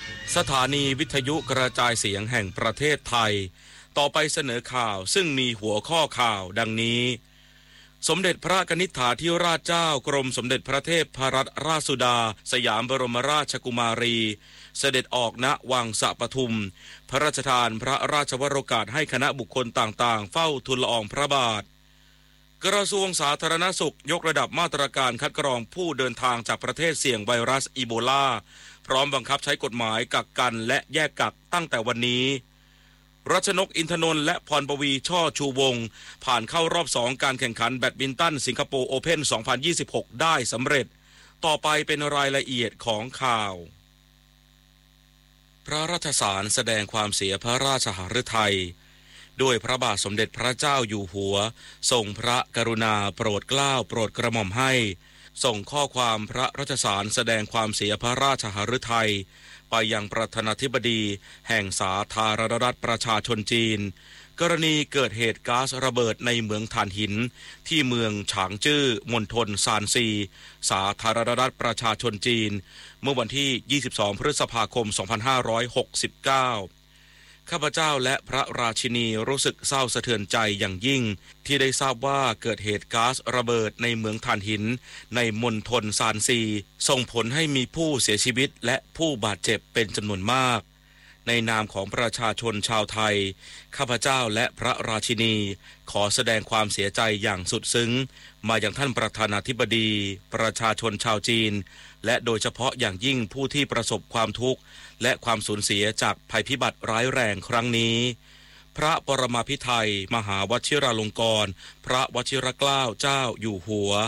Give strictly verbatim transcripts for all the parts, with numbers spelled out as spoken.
สถานีวิทยุกระจายเสียงแห่งประเทศไทยต่อไปเสนอข่าวซึ่งมีหัวข้อข่าวดังนี้สมเด็จพระกนิษฐาธิราชเจ้ากรมสมเด็จพระเทพรัตนราชสุดาสยามบรมราชกุมารีเสด็จออกณวังสะปทุมพระราชทานพระราชวโรกาสให้คณะบุคคลต่างๆเฝ้าทูลละอองพระบาทกระทรวงสาธารณสุขยกระดับมาตรการคัดกรองผู้เดินทางจากประเทศเสี่ยงไวรัสอีโบลาพร้อมบังคับใช้กฎหมายกักกันและแยกกักตั้งแต่วันนี้รัชนกอินทนนท์และพรปวีช่อชูวงศ์ผ่านเข้ารอบสองการแข่งขันแบดมินตันสิงคโปร์โอเพ่นสองพันยี่สิบหกได้สำเร็จต่อไปเป็นรายละเอียดของข่าวพระราชสารแสดงความเสียพระราชหฤทัยด้วยพระบาทสมเด็จพระเจ้าอยู่หัวทรงพระกรุณาโปรดเกล้าโปรดกระหม่อมให้ส่งข้อความพระราชสารแสดงความเสียพระราชหฤทัยไปยังประธานาธิบดีแห่งสาธารณรัฐประชาชนจีนกรณีเกิดเหตุก๊าซระเบิดในเมืองถ่านหินที่เมืองฉางจื้อมณฑลซานซีสาธารณรัฐประชาชนจีนเมื่อวันที่ยี่สิบสองพฤษภาคมสองพันห้าร้อยหกสิบเก้าข้าพเจ้าและพระราชินีรู้สึกเศร้าสะเทือนใจอย่างยิ่งที่ได้ทราบว่าเกิดเหตุก๊าซระเบิดในเมืองถ่านหินในมณฑลซานซีส่งผลให้มีผู้เสียชีวิตและผู้บาดเจ็บเป็นจำนวนมากในนามของประชาชนชาวไทยข้าพเจ้าและพระราชินีขอแสดงความเสียใจอย่างสุดซึ้งมายังท่านประธานาธิบดีประชาชนชาวจีนและโดยเฉพาะอย่างยิ่งผู้ที่ประสบความทุกข์และความสูญเสียจากภัยพิบัติร้ายแรงครั้งนี้พระปรมาภิไธยมหาวชิราลงกรณ์พระวชิรเกล้าเจ้าอยู่หัว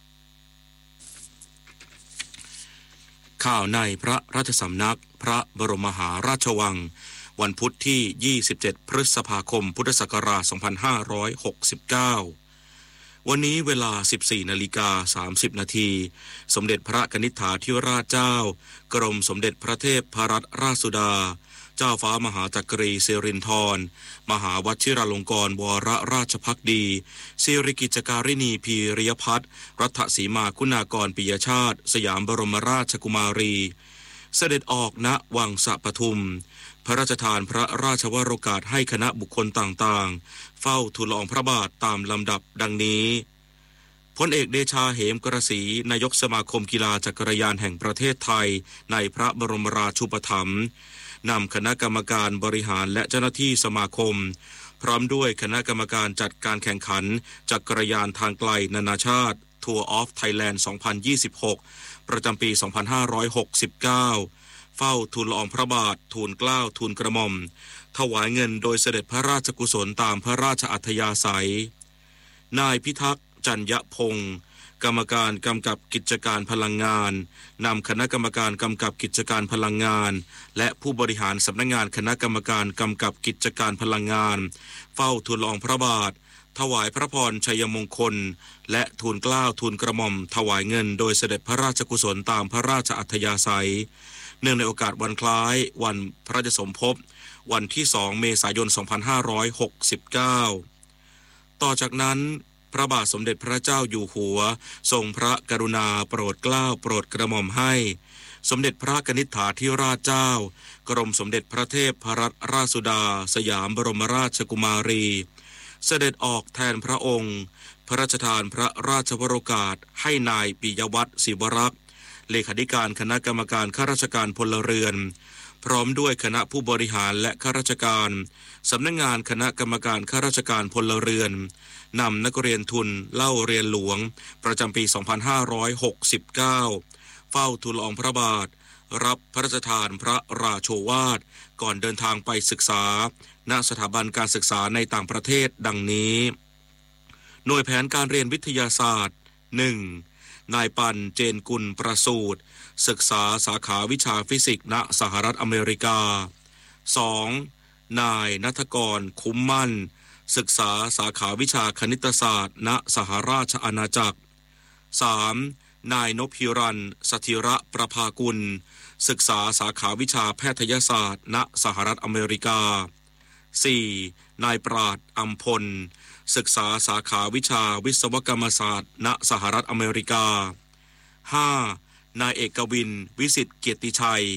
ข่าวในพระราชสำนักพระบรมมหาราชวังวันพุธที่ยี่สิบเจ็ดพฤษภาคมพุทธศักราชสองพันห้าร้อยหกสิบเก้าวันนี้เวลา สิบสี่นาฬิกาสามสิบนาทีสมเด็จพระกนิษฐาธิราชเจ้ากรมสมเด็จพระเทพรัตนราชสุดาเจ้าฟ้ามหาจักรีสิรินธรมหาวชิราลงกรณ์วรราชภักดีสิริกิจการิณีพีริยพัฒน์รัฐสีมาคุณากรปิยชาติสยามบรมราชกุมารีเสด็จออกณวังสะปทุมพระราชทานพระราชวโรกาสให้คณะบุคคลต่างๆเฝ้าทูลละอองพระบาทตามลำดับดังนี้พลเอกเดชาเหมกระศรีนายกสมาคมกีฬาจักรยานแห่งประเทศไทยในพระบรมราชูปถัมภ์นำคณะกรรมการบริหารและเจ้าหน้าที่สมาคมพร้อมด้วยคณะกรรมการจัดการแข่งขันจักรยานทางไกลนานาชาติ Tour of Thailand สองพันยี่สิบหกประจำปี สองพันห้าร้อยหกสิบเก้าเฝ้าทูลละอองพระบาททูลเกล้าทูลกระหม่อมถวายเงินโดยเสด็จพระราชกุศลตามพระราชอัธยาศัยนายพิทักษ์จันยพงศ์กรรมการกำกับกิจการพลังงานนำคณะกรรมการกำกับกิจการพลังงานและผู้บริหารสำนักงานคณะกรรมการกำกับกิจการพลังงานเฝ้าทูลละอองพระบาทถวายพระพรชัยมงคลและทูลเกล้าทูลกระหม่อมถวายเงินโดยเสด็จพระราชกุศลตามพระราชอัธยาศัยเนื่องในโอกาสวันคล้ายวันพระราชสมภพวันที่สองเมษายนสองพันห้าร้อยหกสิบเก้าต่อจากนั้นพระบาทสมเด็จพระเจ้าอยู่หัวทรงพระกรุณาโปรดเกล้าโปรดกระหม่อมให้สมเด็จพระกนิษฐาธิราชเจ้ากรมสมเด็จพระเทพรัตนราชสุดาสยามบรมราชกุมารีเสด็จออกแทนพระองค์พระราชทานพระราชวโรกาสให้นายปิยวัฒน์ศิวรักษ์เลขาธิการคณะกรรมการข้าราชการพลเรือนพร้อมด้วยคณะผู้บริหารและข้าราชการสำนักงานคณะกรรมการข้าราชการพลเรือนนำนักเรียนทุนเล่าเรียนหลวงประจำปี สองพันห้าร้อยหกสิบเก้า เฝ้าทูลละอองพระบาทรับพระราชทานพระราโชวาทก่อนเดินทางไปศึกษาณสถาบันการศึกษาในต่างประเทศดังนี้หน่วยแผนการเรียนวิทยาศาสตร์ หนึ่ง นายปันเจนกุลประสูติศึกษาสาขาวิชาฟิสิกส์ณสหรัฐอเมริกา สอง นายณัฐกรคุ้มมั่นศึกษาสาขาวิชาคณิตศาสตร์ณสหราชอาณาจักร สาม นายนพพิรันสถิระประภากุลศึกษาสาขาวิชาแพทยศาสตร์ณสหรัฐอเมริกา สี่ นายปราดอำพลศึกษาสาขาวิชาวิศวกรรมศาสตร์ณสหรัฐอเมริกา ห้า นายเอกวินวิสิทธิ์เกียรติชัย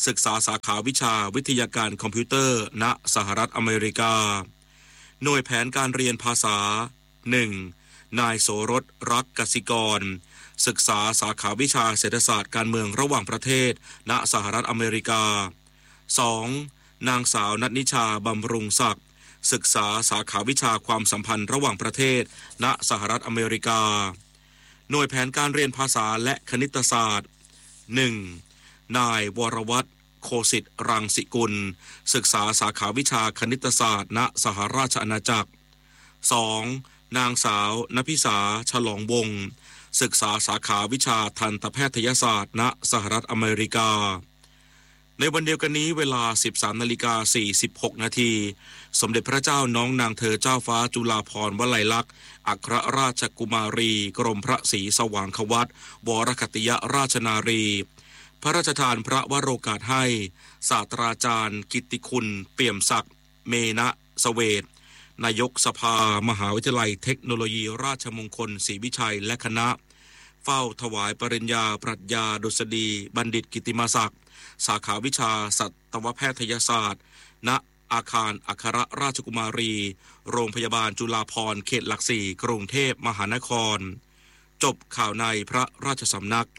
ศึกษาสาขาวิชาวิทยาการคอมพิวเตอร์ณสหรัฐอเมริกาหน่วยแผนการเรียนภาษา หนึ่ง. นายโสรสรักกสิกรศึกษาสาขาวิชาเศรษฐศาสตร์การเมืองระหว่างประเทศณสหรัฐอเมริกา สอง. นางสาวณัฐนิชาบำรุงศักดิ์ศึกษาสาขาวิชาความสัมพันธ์ระหว่างประเทศณสหรัฐอเมริกาหน่วยแผนการเรียนภาษาและคณิตศาสตร์ หนึ่ง. นายวรวัฒน์โคสิทธิ์รังสิกุลศึกษาสาขาวิชาคณิตศาสตร์ณสหราชอาณาจักร สอง. นางสาวนภิสาฉลองวงศ์ศึกษาสาขาวิชาทันตแพทยศาสตร์ณสหรัฐอเมริกาในวันเดียวกันนี้เวลา สิบสามนาฬิกาสี่สิบหกนาทีสมเด็จพระเจ้าน้องนางเธอเจ้าฟ้าจุฬาภรณ์วลัยลักษณ์อัครราชกุมารีกรมพระศรีสว่างควัตรวรคติยราชนารีพระราชทานพระวโรกาสให้ศาสตราจารย์กิตติคุณเปี่ยมศักดิ์เมนะเสเวตนายกสภามหาวิทยาลัยเทคโนโลยีราชมงคลศรีวิชัยและคณะเฝ้าถวายปริญญาปรัชญาดุษฎีบัณฑิตกิตติมศักดิ์สาขาวิชาสัตวแพทยศาสตร์ณอาคารอัครราชกุมารีโรงพยาบาลจุฬาภรณ์เขตหลักสี่กรุงเทพมหานครจบข่าวในพระราชสำนัก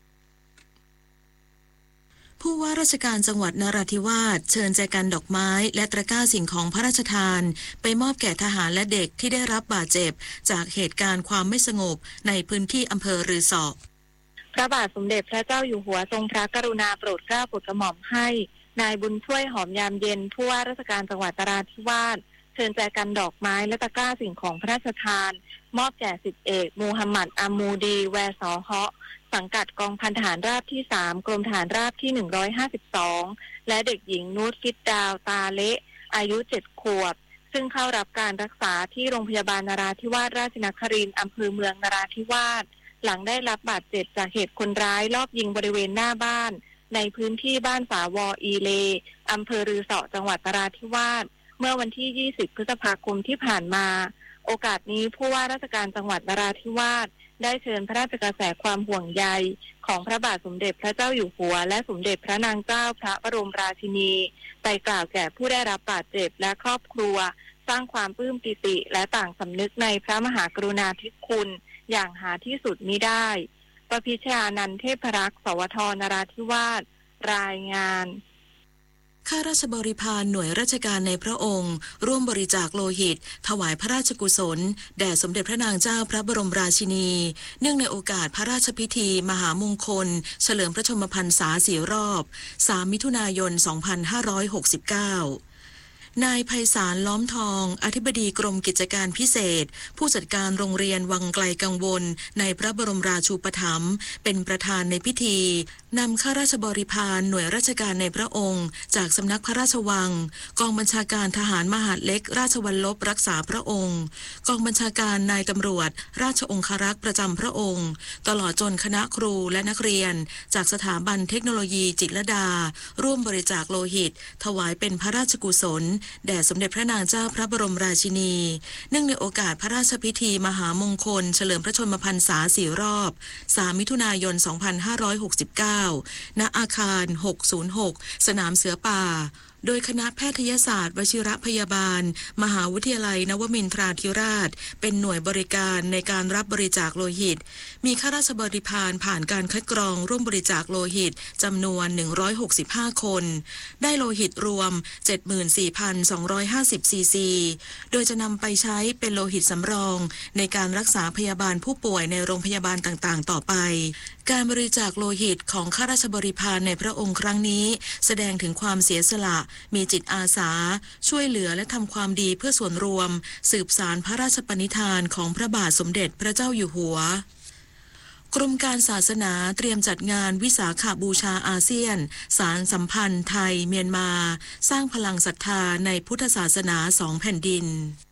ผู้ว่าราชการจังหวัดนราธิวาสเชิญแจกันดอกไม้และตะกร้าสิ่งของพระราชทานไปมอบแก่ทหารและเด็กที่ได้รับบาดเจ็บจากเหตุการณ์ความไม่สงบในพื้นที่อำเภอรือสอพระบาทสมเด็จพระเจ้าอยู่หัวทรงพระกรุณาโปรดเกล้าโปรดกระหม่อมให้นายบุญช่วยหอมยามเย็นผู้ว่าราชการจังหวัดนราธิวาสเชิญแจกันดอกไม้และตะกร้าสิ่งของพระราชทานมอบแก่สิบเอกมูฮัมหมัดอามูดีแวซอฮะสังกัดกองพันทหารราบที่สามกรมทหารราบที่หนึ่งร้อยห้าสิบสองและเด็กหญิงนูตฟิดดาวตาเละอายุเจ็ดขวบซึ่งเข้ารับการรักษาที่โรงพยาบาลนราธิวาสราชนครินทร์อำเภอเมืองนราธิวาสหลังได้รับบาดเจ็บจากเหตุคนร้ายลอบยิงบริเวณหน้าบ้านในพื้นที่บ้านสาวออีเลอำเภอรือสอจังหวัดนราธิวาสเมื่อวันที่ยี่สิบพฤษภาคมที่ผ่านมาโอกาสนี้ผู้ว่าราชการจังหวัดนราธิวาสได้เชิญพระราชกระแสความห่วงใยของพระบาทสมเด็จพระเจ้าอยู่หัวและสมเด็จพระนางเจ้าพระบรมราชินีไปกล่าวแก่ผู้ได้รับบาดเจ็บและครอบครัวสร้างความปลื้มปิติและต่างสำนึกในพระมหากรุณาธิคุณอย่างหาที่สุดมิได้ประพิชญานันท์เทพรักษ์สวทนราธิวาสรายงานข้าราชบริพารหน่วยราชการในพระองค์ร่วมบริจาคโลหิตถวายพระราชกุศลแด่สมเด็จพระนางเจ้าพระบรมราชินีเนื่องในโอกาสพระราชพิธีมหามงคลเฉลิมพระชนมพรรษาสี่รอบสามมิถุนายนสองพันห้าร้อยหกสิบเก้านายไพศาลล้อมทองอธิบดีกรมกิจการพิเศษผู้จัดการโรงเรียนวังไกลกังวลในพระบรมราชูปถัมภ์เป็นประธานในพิธีนำข้าราชบริพารหน่วยราชการในพระองค์จากสำนักพระราชวังกองบัญชาการทหารมหาดเล็กราชวัลลบรักษาพระองค์กองบัญชาการนายตำรวจราชองครักษ์ประจำพระองค์ตลอดจนคณะครูและนักเรียนจากสถาบันเทคโนโลยีจิตรลดาร่วมบริจาคโลหิตถวายเป็นพระราชกุศลแด่สมเด็จพระนางเจ้าพระบรมราชินีเนื่องในโอกาสพระราชพิธีมหามงคลเฉลิมพระชนมพรรษาสี่รอบสามมิถุนายนสองพันห้าร้อยหกสิบเก้าณอาคารหกศูนย์หกสนามเสือป่าโดยคณะแพทยศาสตร์วชิรพยาบาลมหาวิทยาลัยนวมินทราธิราชเป็นหน่วยบริการในการรับบริจาคโลหิตมีข้าราชบริพารผ่านการคัดกรองร่วมบริจาคโลหิตจำนวนหนึ่งร้อยหกสิบห้าคนได้โลหิตรวม เจ็ดหมื่นสี่พันสองร้อยห้าสิบ ซีซีโดยจะนำไปใช้เป็นโลหิตสำรองในการรักษาพยาบาลผู้ป่วยในโรงพยาบาลต่างๆต่อไปการบริจาคโลหิตของข้าราชบริพารในพระองค์ครั้งนี้แสดงถึงความเสียสละมีจิตอาสาช่วยเหลือและทำความดีเพื่อส่วนรวมสืบสานพระราชปณิธานของพระบาทสมเด็จพระเจ้าอยู่หัวกรมการศาสนาเตรียมจัดงานวิสาขบูชาอาเซียนสารสัมพันธ์ไทยเมียนมาสร้างพลังศรัทธาในพุทธศาสนาสองแผ่นดิน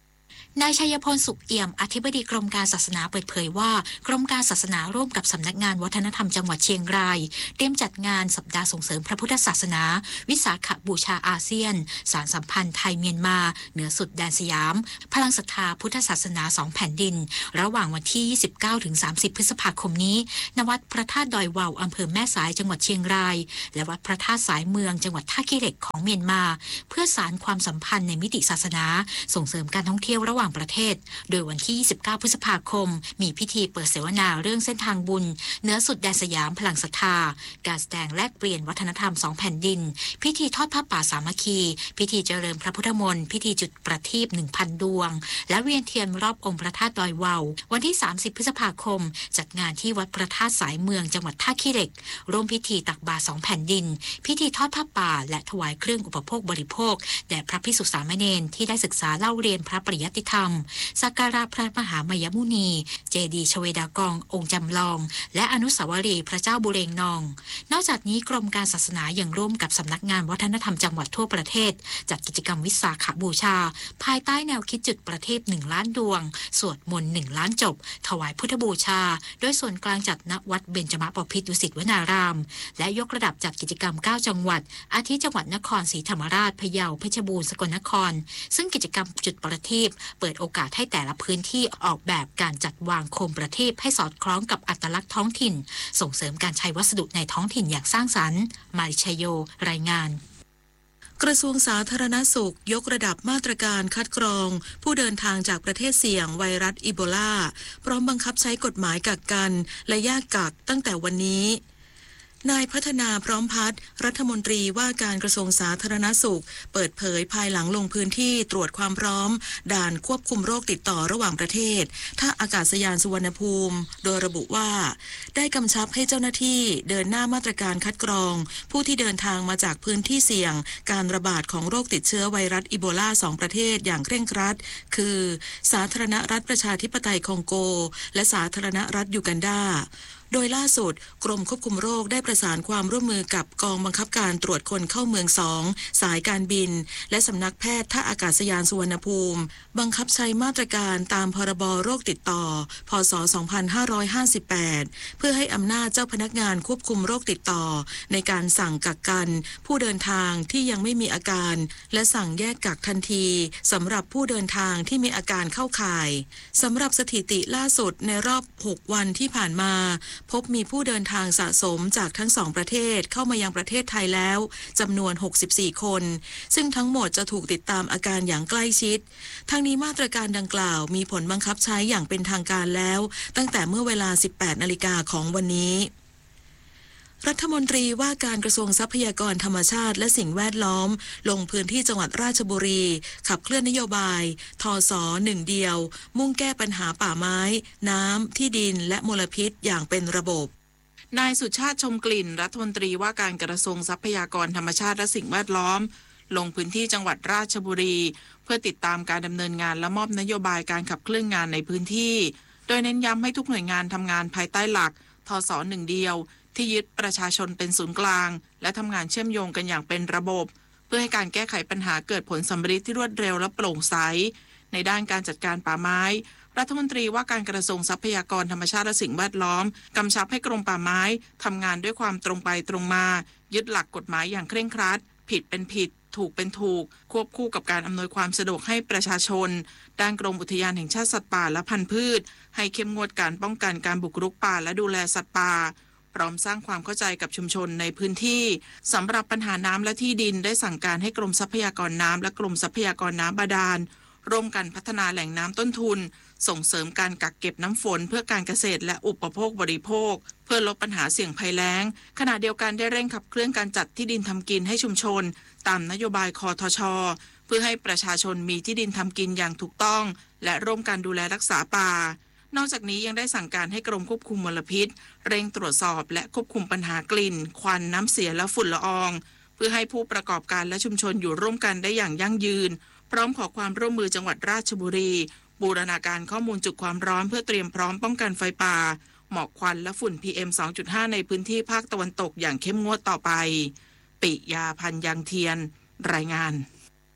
นายชัยพลสุขเอี่ยมอธิบดีกรมการศาสนาเปิดเผยว่ากรมการศาสนาร่วมกับสำนักงานวัฒนธรรมจังหวัดเชียงรายเตรียมจัดงานสัปดาห์ส่งเสริมพระพุทธศาสนาวิสาขบูชาอาเซียนสารสัมพันธ์ไทยเมียนมาเหนือสุดแดนสยามพลังศรัทธาพุทธศาสนาสองแผ่นดินระหว่างวันที่ ยี่สิบเก้าถึงสามสิบ พฤษภาคมนี้ณวัดพระธาตุดอยวาวอำเภอแม่สายจังหวัดเชียงรายและวัดพระธาตุสายเมืองจังหวัดท่าขี้เหล็กของเมียนมาเพื่อสานความสัมพันธ์ในมิติศาสนาส่งเสริมการท่องเที่ยวระหว่างประเทศโดยวันที่ ยี่สิบเก้า พฤษภาคมมีพิธีเปิดเสวนาเรื่องเส้นทางบุญเหนือสุดแดนสยามพลังศรัทธาการแสดงแลกเปลี่ยนวัฒนธรรมสองแผ่นดินพิธีทอดผ้าป่าสามัคคีพิธีเจริญพระพุทธมนต์พิธีจุดประทีป หนึ่งพัน ดวงและเวียนเทียนรอบองค์พระธาตุดอยวาววันที่ สามสิบ พฤษภาคมจัดงานที่วัดพระธาตุสายเมืองจังหวัดท่าขี้เหล็กร่วมพิธีตักบาตรสองแผ่นดินพิธีทอดผ้าป่าและถวายเครื่องอุปโภคบริโภคแด่พระภิกษุสามเณรที่ได้ศึกษาเล่าเรียนพระปริยัติธรรมสักการะพระมหามยมุนีเจดีย์ชเวดากององค์จำลองและอนุสาวรีย์พระเจ้าบุเรงนองนอกจากนี้กรมการศาสนายังร่วมกับสำนักงานวัฒนธรรมจังหวัดทั่วประเทศจัดกิจกรรมวิสาขบูชาภายใต้แนวคิดจุดประทีปหนึ่งล้านดวงสวดมนต์หนึ่งล้านจบถวายพุทธบูชาโดยส่วนกลางจัดณวัดเบญจมบพิตรดุสิตวนารามและยกระดับจัดกิจกรรมเก้าจังหวัดอาทิจังหวัดนครศรีธรรมราชพะเยาเพชรบูรณ์สกลนครซึ่งกิจกรรมจุดประทีปเปิดโอกาสให้แต่ละพื้นที่ออกแบบการจัดวางโคมประทีปให้สอดคล้องกับอัตลักษณ์ท้องถิ่นส่งเสริมการใช้วัสดุในท้องถิ่นอย่างสร้างสรรค์มาริชโยรายงานกระทรวงสาธารณสุขยกระดับมาตรการคัดกรองผู้เดินทางจากประเทศเสี่ยงไวรัสอีโบลาพร้อมบังคับใช้กฎหมายกักกันและแยกกักตั้งแต่วันนี้นายพัฒนาพร้อมพัฒน์รัฐมนตรีว่าการกระทรวงสาธารณสุขเปิดเผยภายหลังลงพื้นที่ตรวจความพร้อมด่านควบคุมโรคติดต่อระหว่างประเทศท่าอากาศยานสุวรรณภูมิโดยระบุว่าได้กำชับให้เจ้าหน้าที่เดินหน้ามาตรการคัดกรองผู้ที่เดินทางมาจากพื้นที่เสี่ยงการระบาดของโรคติดเชื้อไวรัสอีโบลาสองประเทศอย่างเคร่งครัดคือสาธารณรัฐประชาธิปไตยคองโกและสาธารณรัฐยูกันดาโดยล่าสุดกรมควบคุมโรคได้ประสานความร่วมมือกับกองบังคับการตรวจคนเข้าเมืองสองสายการบินและสำนักแพทย์ท่าอากาศยานสุวรรณภูมิบังคับใช้มาตรการตามพรบโรคติดต่อพ.ศ. สองพันห้าร้อยห้าสิบแปดเพื่อให้อำนาจเจ้าพนักงานควบคุมโรคติดต่อในการสั่งกักกันผู้เดินทางที่ยังไม่มีอาการและสั่งแยกกักทันทีสำหรับผู้เดินทางที่มีอาการเข้าข่ายสำหรับสถิติล่าสุดในรอบหกวันที่ผ่านมาพบมีผู้เดินทางสะสมจากทั้งสองประเทศเข้ามายังประเทศไทยแล้วจำนวนหกสิบสี่คนซึ่งทั้งหมดจะถูกติดตามอาการอย่างใกล้ชิดทั้งนี้มาตรการดังกล่าวมีผลบังคับใช้อย่างเป็นทางการแล้วตั้งแต่เมื่อเวลา สิบแปดนาฬิกาของวันนี้รัฐมนตรีว่าการกระทรวงทรัพยากรธรรมชาติและสิ่งแวดล้อมลงพื้นที่จังหวัดราชบุรีขับเคลื่อนนโยบายทสหนึ่งเดียวมุ่งแก้ปัญหาป่าไม้น้ำที่ดินและมลพิษอย่างเป็นระบบนายสุชาติชมกลิ่นรัฐมนตรีว่าการกระทรวงทรัพยากรธรรมชาติและสิ่งแวดล้อมลงพื้นที่จังหวัดราชบุรีเพื่อติดตามการดำเนินงานและมอบนโยบายการขับเคลื่อนงานในพื้นที่โดยเน้นย้ำให้ทุกหน่วยงานทำงานภายใต้หลักทสหนึ่งเดียวที่ยึดประชาชนเป็นศูนย์กลางและทำงานเชื่อมโยงกันอย่างเป็นระบบเพื่อให้การแก้ไขปัญหาเกิดผลสำเร็จที่รวดเร็วและโปร่งใสในด้านการจัดการป่าไม้รัฐมนตรีว่าการกระทรวงทรัพยากรธรรมชาติและสิ่งแวดล้อมกำชับให้กรมป่าไม้ทำงานด้วยความตรงไปตรงมายึดหลักกฎหมายอย่างเคร่งครัดผิดเป็นผิดถูกเป็นถูกควบคู่กับการอำนวยความสะดวกให้ประชาชนด้านกรมอุทยานแห่งชาติสัตว์ป่าและพันธุ์พืชให้เข้มงวดการป้องกันการบุกรุกป่าและดูแลสัตว์ป่าพร้อมสร้างความเข้าใจกับชุมชนในพื้นที่สำหรับปัญหาน้ำและที่ดินได้สั่งการให้กรมทรัพยากรน้ำและกรมทรัพยากรน้ำบาดาลร่วมกันพัฒนาแหล่งน้ำต้นทุนส่งเสริมการกักเก็บน้ำฝนเพื่อการเกษตรและอุปโภคบริโภคเพื่อลดปัญหาเสี่ยงภัยแล้งขณะเดียวกันได้เร่งขับเคลื่อนการจัดที่ดินทำกินให้ชุมชนตามนโยบายคทช.เพื่อให้ประชาชนมีที่ดินทำกินอย่างถูกต้องและร่วมกันดูแลรักษาป่านอกจากนี้ยังได้สั่งการให้กรมควบคุมมลพิษเร่งตรวจสอบและควบคุมปัญหากลิ่นควันน้ำเสียและฝุ่นละอองเพื่อให้ผู้ประกอบการและชุมชนอยู่ร่วมกันได้อย่างยั่งยืนพร้อมขอความร่วมมือจังหวัดราชบุรีบูรณาการข้อมูลจุดความร้อนเพื่อเตรียมพร้อมป้องกันไฟป่าหมอกควันและฝุ่น พี เอ็ม สองจุดห้า ในพื้นที่ภาคตะวันตกอย่างเข้มงวดต่อไปปิยาพันธ์ยังเทียนรายงาน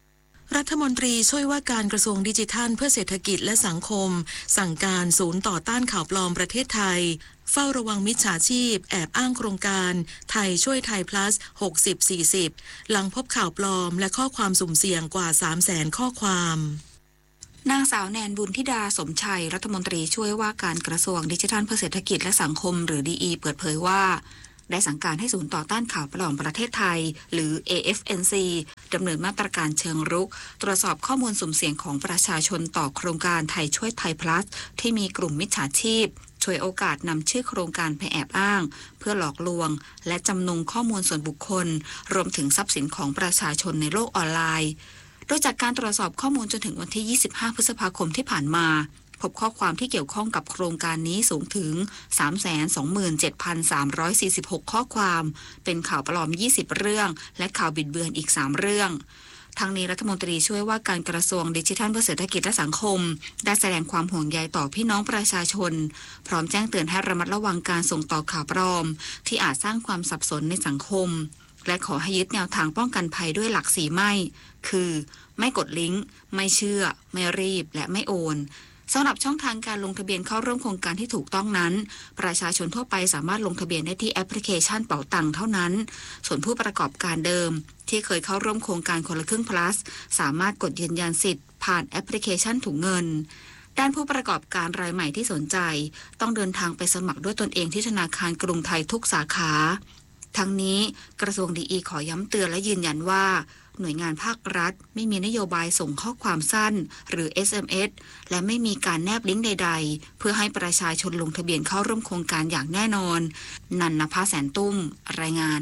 รัฐมนตรีช่วยว่าการกระทรวงดิจิทัลเพื่อเศรษฐกิจและสังคมสั่งการศูนย์ต่อต้านข่าวปลอมประเทศไทยเฝ้าระวังมิจฉาชีพแอบอ้างโครงการไทยช่วยไทย plus หกสิบ สี่สิบ หลังพบข่าวปลอมและข้อความสุ่มเสี่ยงกว่า สามแสน ข้อความนางสาวแนนบุญธิดาสมชัยรัฐมนตรีช่วยว่าการกระทรวงดิจิทัลเพื่อเศรษฐกิจและสังคมหรือ ดี อี เปิดเผยว่าได้สั่งการให้ศูนย์ต่อต้านข่าวปลอมประเทศไทยหรือ เอ เอฟ เอ็น ซี ดำเนินมาตรการเชิงรุกตรวจสอบข้อมูลสุ่มเสี่ยงของประชาชนต่อโครงการไทยช่วยไทย plus ที่มีกลุ่มมิจฉาชีพช่วยโอกาสนำชื่อโครงการไปแอบอ้างเพื่อหลอกลวงและจำนงข้อมูลส่วนบุคคลรวมถึงทรัพย์สินของประชาชนในโลกออนไลน์โดยจากการตรวจสอบข้อมูลจนถึงวันที่ยี่สิบห้าพฤษภาคมที่ผ่านมาพบข้อความที่เกี่ยวข้องกับโครงการนี้สูงถึง สามแสนสองหมื่นเจ็ดพันสามร้อยสี่สิบหก ข้อความเป็นข่าวปลอมยี่สิบเรื่องและข่าวบิดเบือนอีกสามเรื่องทั้งนี้รัฐมนตรีช่วยว่าการกระทรวงดิจิทัลเพื่อเศรษฐกิจและสังคมได้แสดงความห่วงใยต่อพี่น้องประชาชนพร้อมแจ้งเตือนให้ระมัดระวังการส่งต่อข่าวปลอมที่อาจสร้างความสับสนในสังคมและขอให้ยึดแนวทางป้องกันภัยด้วยหลักสี่ไม่คือไม่กดลิงก์ไม่เชื่อไม่รีบและไม่โอนสำหรับช่องทางการลงทะเบียนเข้าร่วมโครงการที่ถูกต้องนั้นประชาชนทั่วไปสามารถลงทะเบียนได้ที่แอปพลิเคชันเป๋าตังค์เท่านั้นส่วนผู้ประกอบการเดิมที่เคยเข้าร่วมโครงการคนละครึ่ง plus สามารถกดยืนยันสิทธิ์ผ่านแอปพลิเคชันถุงเงินด้านผู้ประกอบการรายใหม่ที่สนใจต้องเดินทางไปสมัครด้วยตนเองที่ธนาคารกรุงไทยทุกสาขาทั้งนี้กระทรวงดีอีขอย้ำเตือนและยืนยันว่าหน่วยงานภาครัฐไม่มีนโยบายส่งข้อความสั้นหรือ เอส เอ็ม เอส และไม่มีการแนบลิงก์ใดๆเพื่อให้ประชาชนลงทะเบียนเข้าร่วมโครงการอย่างแน่นอนนันนภาแสนตุ้มรายงาน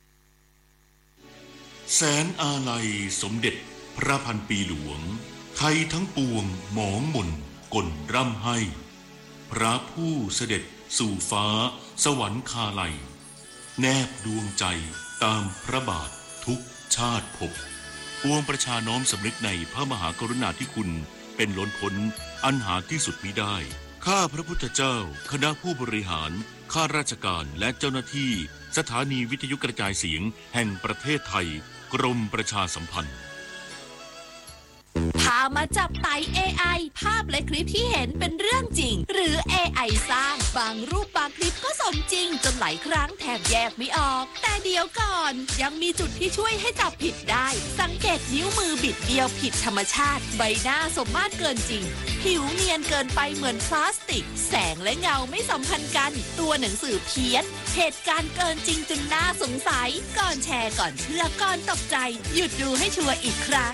แสนอาลัยสมเด็จพระพันปีหลวงไทยทั้งปวงหมองหม่นก่นร่ำให้พระผู้เสด็จสู่ฟ้าสวรรคาลัยแนบดวงใจตามพระบาททุกชาติภพปวงประชาน้อมสำนึกในพระมหากรุณาธิคุณเป็นล้นพ้นอันหาที่สุดมิได้ข้าพระพุทธเจ้าคณะผู้บริหารข้าราชการและเจ้าหน้าที่สถานีวิทยุกระจายเสียงแห่งประเทศไทยกรมประชาสัมพันธ์พามาจับไต่ เอ ไอ ภาพและคลิปที่เห็นเป็นเรื่องจริงหรือ เอ ไอ สร้างบางรูปบางคลิปก็สมจริงจนหลายครั้งแทบแยกไม่ออกแต่เดี๋ยวก่อนยังมีจุดที่ช่วยให้จับผิดได้สังเกตนิ้วมือบิดเบี้ยวผิดธรรมชาติใบหน้าสมมาตรเกินจริงผิวเนียนเกินไปเหมือนพลาสติกแสงและเงาไม่สัมพันธ์กันตัวหนังสือเพี้ยนเหตุการณ์เกินจริงจนน่าสงสัยก่อนแชร์ก่อนเชื่อก่อนตกใจหยุดดูให้ชัวร์อีกครั้ง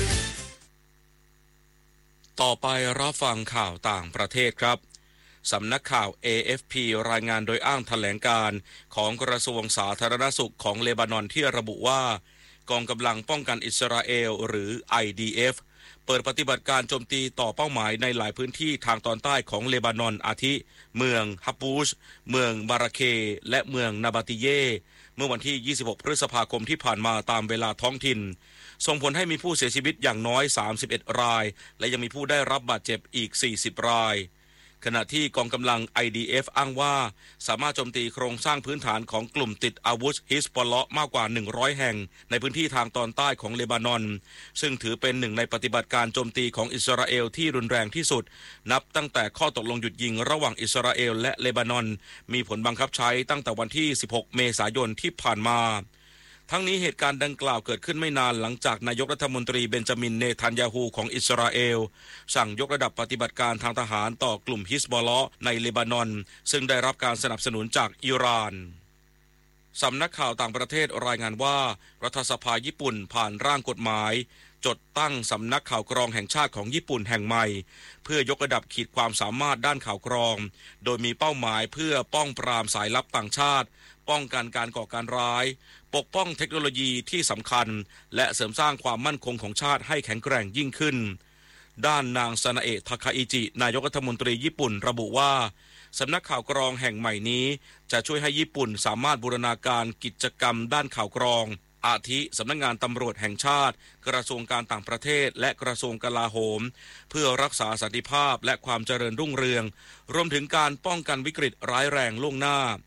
ต่อไปรับฟังข่าวต่างประเทศครับสำนักข่าว เอ เอฟ พี รายงานโดยอ้างแถลงการของกระทรวงสาธารณสุขของเลบานอนที่ระบุว่ากองกำลังป้องกันอิสราเอลหรือ ไอ ดี เอฟ เปิดปฏิบัติการโจมตีต่อเป้าหมายในหลายพื้นที่ทางตอนใต้ของเลบานอนอาทิเมืองฮับบูชเมืองบาราเคและเมืองนาบาติเยเมื่อวันที่ยี่สิบหกพฤษภาคมที่ผ่านมาตามเวลาท้องถิ่นส่งผลให้มีผู้เสียชีวิตอย่างน้อยสามสิบเอ็ดรายและยังมีผู้ได้รับบาดเจ็บอีกสี่สิบรายขณะที่กองกำลัง ไอ ดี เอฟ อ้างว่าสามารถโจมตีโครงสร้างพื้นฐานของกลุ่มติดอาวุธฮิสบอลเลาะห์มากกว่าหนึ่งร้อยแห่งในพื้นที่ทางตอนใต้ของเลบานอนซึ่งถือเป็นหนึ่งในปฏิบัติการโจมตีของอิสราเอลที่รุนแรงที่สุดนับตั้งแต่ข้อตกลงหยุดยิงระหว่างอิสราเอลและเลบานอนมีผลบังคับใช้ตั้งแต่วันที่สิบหกเมษายนที่ผ่านมาทั้งนี้เหตุการณ์ดังกล่าวเกิดขึ้นไม่นานหลังจากนายกรัฐมนตรีเบนจามินเนทันยาฮูของอิสราเอลสั่งยกระดับปฏิบัติการทางทหารต่อกลุ่มฮิสบอลเลาะห์ในเลบานอนซึ่งได้รับการสนับสนุนจากอิหร่านสำนักข่าวต่างประเทศรายงานว่ารัฐสภาญี่ปุ่นผ่านร่างกฎหมายจดตั้งสำนักข่าวกรองแห่งชาติของญี่ปุ่นแห่งใหม่เพื่อยกระดับขีดความสามารถด้านข่าวกรองโดยมีเป้าหมายเพื่อป้องปรามสายลับต่างชาติป้องกันการก่อการร้ายปกป้องเทคโนโลยีที่สำคัญและเสริมสร้างความมั่นคงของชาติให้แข็งแกร่งยิ่งขึ้นด้านนางซานาเอะทาคาอิจินายกรัฐมนตรีญี่ปุ่นระบุว่าสำนักข่าวกรองแห่งใหม่นี้จะช่วยให้ญี่ปุ่นสามารถบูรณาการกิจกรรมด้านข่าวกรองอาทิสำนักงานตำรวจแห่งชาติกระทรวงการต่างประเทศและกระทรวงกลาโหมเพื่อรักษาสันติภาพและความเจริญรุ่งเรืองรวมถึงการป้องกันวิกฤตร้ายแรงล่วงหน้า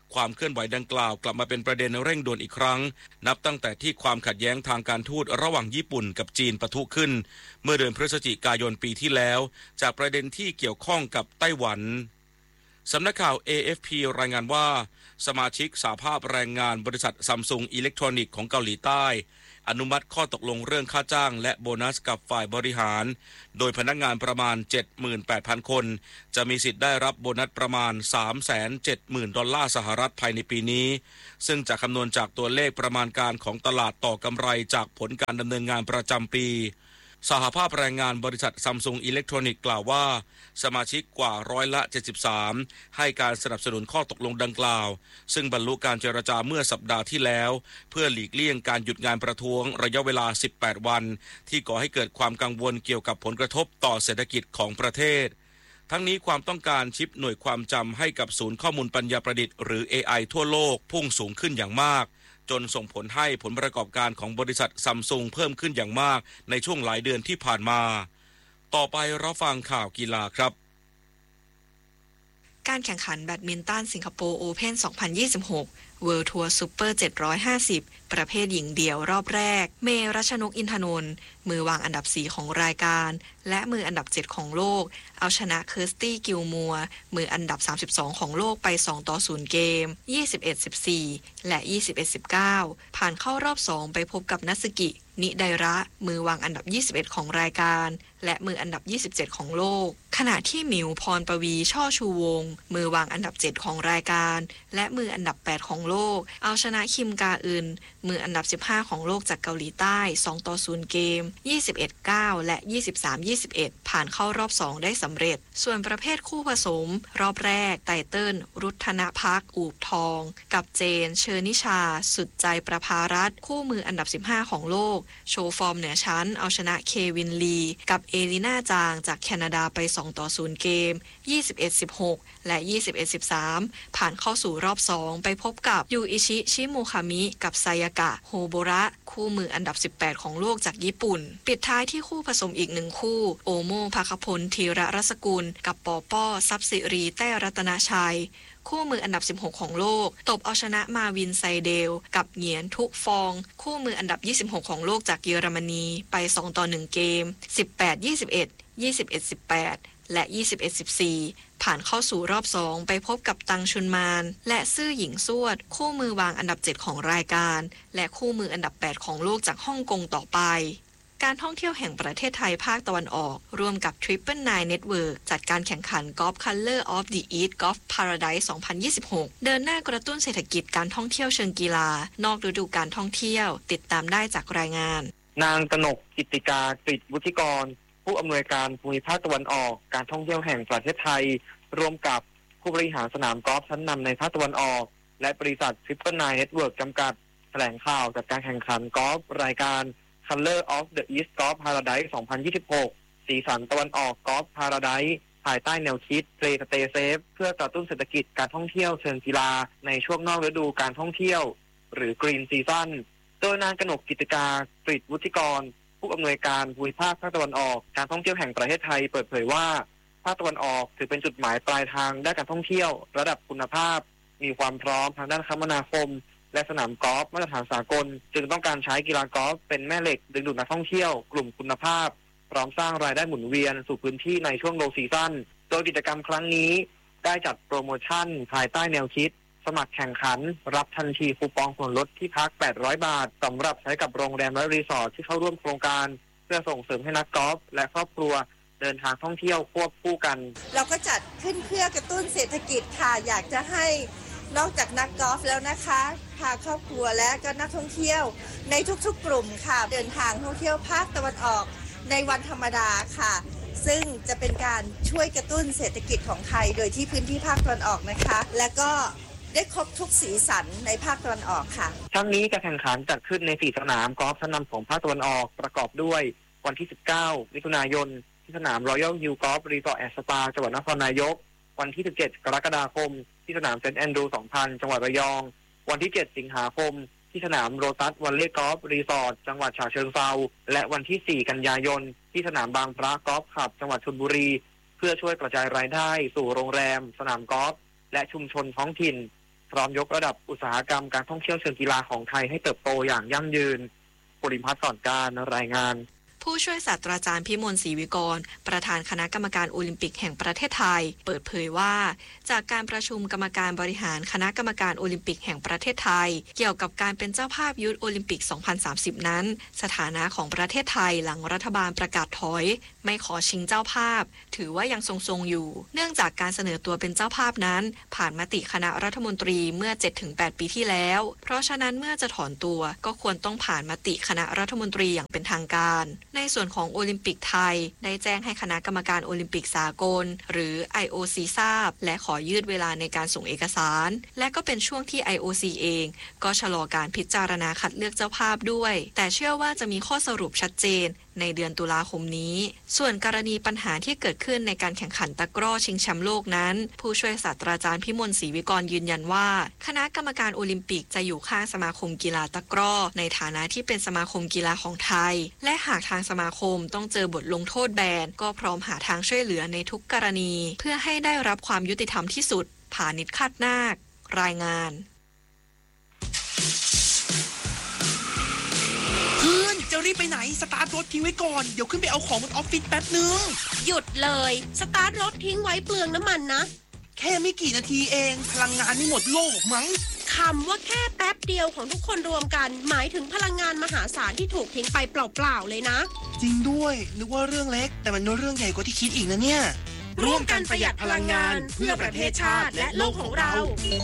ความเคลื่อนไหวดังกล่าวกลับมาเป็นประเด็นเร่งด่วนอีกครั้งนับตั้งแต่ที่ความขัดแย้งทางการทูตระหว่างญี่ปุ่นกับจีนปะทุขึ้นเมื่อเดือนพฤศจิกายนปีที่แล้วจากประเด็นที่เกี่ยวข้องกับไต้หวันสำนักข่าว เอ เอฟ พี รายงานว่าสมาชิกสหภาพแรงงานบริษัทซัมซุงอิเล็กทรอนิกส์ของเกาหลีใต้อนุมัติข้อตกลงเรื่องค่าจ้างและโบนัสกับฝ่ายบริหารโดยพนักงานประมาณ เจ็ดหมื่นแปดพัน คนจะมีสิทธิ์ได้รับโบนัสประมาณ สามแสนเจ็ดหมื่น ดอลลาร์สหรัฐภายในปีนี้ซึ่งจะคำนวณจากตัวเลขประมาณการของตลาดต่อกำไรจากผลการดำเนินงานประจำปีสหภาพแรงงานบริษัทซัมซุงอิเล็กทรอนิกส์กล่าวว่าสมาชิกกว่าร้อยละเจ็ดสิบสามให้การสนับสนุนข้อตกลงดังกล่าวซึ่งบรรลุการเจรจาเมื่อสัปดาห์ที่แล้วเพื่อหลีกเลี่ยงการหยุดงานประท้วงระยะเวลาสิบแปดวันที่ก่อให้เกิดความกังวลเกี่ยวกับผลกระทบต่อเศรษฐกิจของประเทศทั้งนี้ความต้องการชิปหน่วยความจำให้กับศูนย์ข้อมูลปัญญาประดิษฐ์หรือ เอ ไอ ทั่วโลกพุ่งสูงขึ้นอย่างมากจนส่งผลให้ผลประกอบการของบริษัทซัมซุงเพิ่มขึ้นอย่างมากในช่วงหลายเดือนที่ผ่านมาต่อไปรับฟังข่าวกีฬาครับการแข่งขันแบดมินตันสิงคโปร์โอเพ่น สองพันยี่สิบหก World Tour Super เจ็ดร้อยห้าสิบ ประเภทหญิงเดี่ยวรอบแรกเมรัชนกอินทนนท์มือวางอันดับสี่ของรายการและมืออันดับเจ็ดของโลกเอาชนะเคิร์สตี้กิลมัวมืออันดับสามสิบสองของโลกไปสองต่อศูนย์เกม ยี่สิบเอ็ด สิบสี่ และ ยี่สิบเอ็ด สิบเก้า ผ่านเข้ารอบสองไปพบกับนัตสึกินิไดระมือวางอันดับยี่สิบเอ็ดของรายการและมืออันดับยี่สิบเจ็ดของโลกขณะที่หมิวพรปวีช่อชูวงมือวางอันดับเจ็ดของรายการและมืออันดับแปดของโลกเอาชนะคิมกาอึนมืออันดับสิบห้าของโลกจากเกาหลีใต้สองต่อศูนย์เกม ยี่สิบเอ็ด เก้า และ ยี่สิบสาม ยี่สิบเอ็ด ผ่านเข้ารอบสองได้สำเร็จส่วนประเภทคู่ผสมรอบแรกไตเติ้ลรุธนภักอูบทองกับเจนเชอนิชาสุดใจประภารัตน์คู่มืออันดับสิบห้าของโลกโชว์ฟอร์มเหนือชั้นเอาชนะเควินลีกับเอลิน่าจางจากแคนาดาไปสองต่อศูนย์เกม ยี่สิบเอ็ด สิบหก และ ยี่สิบเอ็ด สิบสาม ผ่านเข้าสู่รอบสองไปพบกับยูอิชิชิโมคามิกับไซยากะโฮโบระคู่มืออันดับสิบแปดของโลกจากญี่ปุ่นปิดท้ายที่คู่ผสมอีกหนึ่งคู่โอโมภคพลธีระรัศกุลกับปอป้อทรัพย์สิริแต้รัตนชัยคู่มืออันดับสิบหกของโลกตบเอาชนะมาวินไซเดลกับเหงียนทุฟองคู่มืออันดับยี่สิบหกของโลกจากเยอรมนีไปสองต่อหนึ่งเกม สิบแปด ยี่สิบเอ็ด ยี่สิบเอ็ด สิบแปด และ ยี่สิบเอ็ด สิบสี่ ผ่านเข้าสู่รอบสองไปพบกับตังชุนมานและซื่อหญิงซวดคู่มือวางอันดับเจ็ดของรายการและคู่มืออันดับแปดของโลกจากฮ่องกงต่อไปการท่องเที่ยวแห่งประเทศไทยภาคตะวันออกร่วมกับ Triple Nine Network จัดการแข่งขัน Golf Color of the East Golf Paradise สองพันยี่สิบหกเดินหน้ากระตุ้นเศรษฐกิจการท่องเที่ยวเชิงกีฬานอกฤดูการท่องเที่ยวติดตามได้จากรายงานนางกนกกิตติกากฤษวุฒิกรผู้อำนวยการภูมิภาคตะวันออกการท่องเที่ยวแห่งประเทศไทยร่วมกับผู้บริหารสนามกอล์ฟชั้นนำในภาคตะวันออกและบริษัท Triple Nine Network จำกัดแถลงข่าวจัดการแข่งขันกอล์ฟรายการColor of the East Golf Paradise สองพันยี่สิบหก สีสันตะวันออกกอล์ฟ Paradise ภายใต้แนวคิด Play Stay Safe เพื่อกระตุ้นเศรษฐกิจการท่องเที่ยวเชิงกีฬาในช่วงนอกฤดูการท่องเที่ยวหรือ Green Season โดยนางกนกกิตติกากฤษวุฒิกรผู้อำนวยการภูมิภาคภาคตะวันออกการท่องเที่ยวแห่งประเทศไทยเปิดเผยว่าภาคตะวันออกถือเป็นจุดหมายปลายทางด้านการท่องเที่ยวระดับคุณภาพมีความพร้อมทางด้านคมนาคมและสนามกอล์ฟมาตรฐานสากลจึงต้องการใช้กีฬากอล์ฟเป็นแม่เหล็กดึงดูดนักท่องเที่ยวกลุ่มคุณภาพพร้อมสร้างรายได้หมุนเวียนสู่พื้นที่ในช่วงโลว์ซีซั่นโดยกิจกรรมครั้งนี้ได้จัดโปรโมชั่นภายใต้แนวคิดสมัครแข่งขันรับทันทีคูปองส่วนลดที่พักแปดร้อยบาทสำหรับใช้กับโรงแรมและรีสอร์ทที่เข้าร่วมโครงการเพื่อส่งเสริมให้นักกอล์ฟและครอบครัวเดินทางท่องเที่ยวควบคู่กันเราก็จัดขึ้นเพื่อกระตุ้นเศรษฐกิจค่ะอยากจะให้นอกจากนักกอล์ฟแล้วนะคะพาครอบครัวและก็นักท่องเที่ยวในทุกๆกลุ่มค่ะเดินทางท่องเที่ยวภาคตะวันออกในวันธรรมดาค่ะซึ่งจะเป็นการช่วยกระตุ้นเศรษฐกิจของไทยโดยที่พื้นที่ภาคตะวันออกนะคะและก็ได้ครบทุกสีสันในภาคตะวันออกค่ะครั้งนี้การแข่งขันจัดขึ้นในสี่สนามกอล์ฟชั้นนำของภาคตะวันออกประกอบด้วยวันที่สิบเก้ามิถุนายนที่สนาม Royal Hill Golf Resort and Spa จังหวัดนครนายกวันที่สิบเจ็ดกรกฎาคมที่สนามเซนต์แอนดรูว์ สองพัน จังหวัดระยองวันที่เจ็ดสิงหาคมที่สนามโรตัสวันเล่กอล์ฟรีสอร์ทจังหวัดฉะเชิงเทราและวันที่สี่กันยายนที่สนามบางพระกอล์ฟคลับจังหวัดชลบุรีเพื่อช่วยกระจายรายได้สู่โรงแรมสนามกอล์ฟและชุมชนท้องถิ่นพร้อมยกระดับอุตสาหกรรมการท่องเที่ยวเชิงกีฬาของไทยให้เติบโตอย่างยั่งยืนปุริพัฒน์สอนการรายงานผู้ช่วยศาสตราจารย์พิมลศรีวิกรประธานคณะกรรมการโอลิมปิกแห่งประเทศไทยเปิดเผยว่าจากการประชุมกรรมการบริหารคณะกรรมการโอลิมปิกแห่งประเทศไทยเกี่ยวกับการเป็นเจ้าภาพยุทธโอลิมปิก สองพันสามสิบ นั้นสถานะของประเทศไทยหลังรัฐบาลประกาศถอยไม่ขอชิงเจ้าภาพถือว่ายังทรงๆอยู่เนื่องจากการเสนอตัวเป็นเจ้าภาพนั้นผ่านมติคณะรัฐมนตรีเมื่อ เจ็ดถึงแปด ปีที่แล้วเพราะฉะนั้นเมื่อจะถอนตัวก็ควรต้องผ่านมติคณะรัฐมนตรีอย่างเป็นทางการในส่วนของโอลิมปิกไทยได้แจ้งให้คณะกรรมการโอลิมปิกสากลหรือ ไอ โอ ซี ทราบและขอยืดเวลาในการส่งเอกสารและก็เป็นช่วงที่ ไอ โอ ซี เองก็ชะลอการพิจารณาคัดเลือกเจ้าภาพด้วยแต่เชื่อว่าจะมีข้อสรุปชัดเจนในเดือนตุลาคมนี้ส่วนกรณีปัญหาที่เกิดขึ้นในการแข่งขันตะกร้อชิงแชมป์โลกนั้นผู้ช่วยศาสตราจารย์พิมลศรีวิกรยืนยันว่าคณะกรรมการโอลิมปิกจะอยู่ข้างสมาคมกีฬาตะกร้อในฐานะที่เป็นสมาคมกีฬาของไทยและหากทางสมาคมต้องเจอบทลงโทษแบนก็พร้อมหาทางช่วยเหลือในทุกกรณีเพื่อให้ได้รับความยุติธรรมที่สุดผานิชคาดนาครายงานจะรีบไปไหนสตาร์ทรถทิ้งไว้ก่อนเดี๋ยวขึ้นไปเอาของบนออฟฟิศแป๊บนึงหยุดเลยสตาร์ทรถทิ้งไว้เปลืองน้ำมันนะแค่ไม่กี่นาทีเองพลังงานไม่หมดโลกมั้งคำว่าแค่แป๊บเดียวของทุกคนรวมกันหมายถึงพลังงานมหาศาลที่ถูกทิ้งไปเปล่าๆเลยนะจริงด้วยนึกว่าเรื่องเล็กแต่มันเรื่องใหญ่กว่าที่คิดอีกนะเนี่ยร่วมกันประหยัดพลังงานเพื่อประเทศชาติและโลกของเรา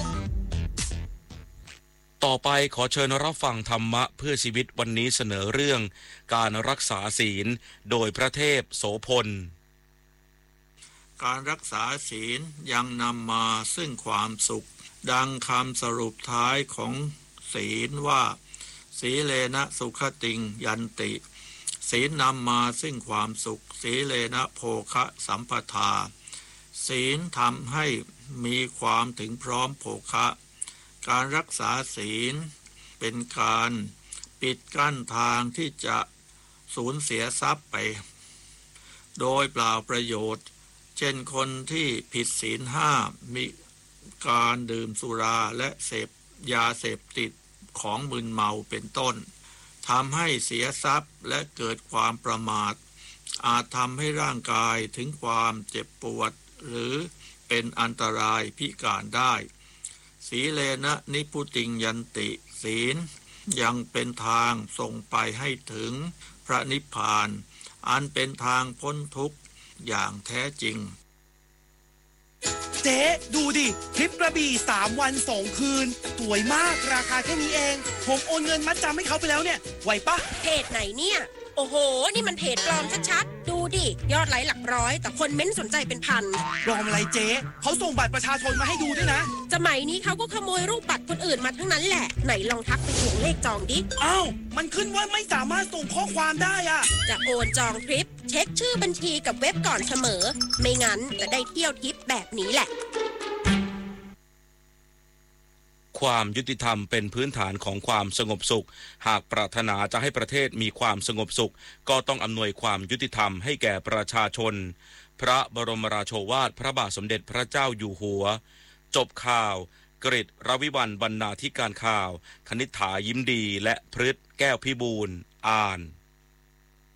ต่อไปขอเชิญรับฟังธรรมะเพื่อชีวิตวันนี้เสนอเรื่องการรักษาศีลโดยพระเทพโสพลการรักษาศีลยังนำมาซึ่งความสุขดังคำสรุปท้ายของศีลว่าสีเลนะสุขติงยันติศีลนำมาซึ่งความสุขสีเลนะโภคะสัมปทาศีลทำให้มีความถึงพร้อมโภคะการรักษาศีลเป็นการปิดกั้นทางที่จะสูญเสียทรัพย์ไปโดยเปล่าประโยชน์เช่นคนที่ผิดศีลห้ามีการดื่มสุราและเสพยาเสพติดของมึนเมาเป็นต้นทำให้เสียทรัพย์และเกิดความประมาทอาจทำให้ร่างกายถึงความเจ็บปวดหรือเป็นอันตรายพิการได้สีเลนะนิพุติงยันติศีลยังเป็นทางส่งไปให้ถึงพระนิพพานอันเป็นทางพ้นทุกข์อย่างแท้จริงเจ๊ดูดิทริปกระบี่สามวันสองคืนสวยมากราคาแค่นี้เองผมโอนเงินมัดจำให้เขาไปแล้วเนี่ยไหวปะเพจไหนเนี่ยโอ้โหนี่มันเพจปลอมชัดๆดูดิยอดไลค์หลักร้อยแต่คนเม้นสนใจเป็นพันปลอมอะไรเจ๊เขาส่งบัตรประชาชนมาให้ดูด้วยนะสมัยนี้เขาก็ขโมยรูปบัตรคนอื่นมาทั้งนั้นแหละไหนลองทักไปทวงเลขจองดิอ้าวมันขึ้นว่าไม่สามารถส่งข้อความได้อะจะโอนจองทริปเช็คชื่อบัญชีกับเว็บก่อนเสมอไม่งั้นจะได้เที่ยวทริปแบบนี้แหละความยุติธรรมเป็นพื้นฐานของความสงบสุขหากปรารถนาจะให้ประเทศมีความสงบสุขก็ต้องอำนวยความยุติธรรมให้แก่ประชาชนพระบรมราโชวาทพระบาทสมเด็จพระเจ้าอยู่หัวจบข่าวกฤษรวิวรรณบรรณาธิการข่าวคณิษฐายิ้มดีและพฤทธิ์แก้วพิบูลย์อ่าน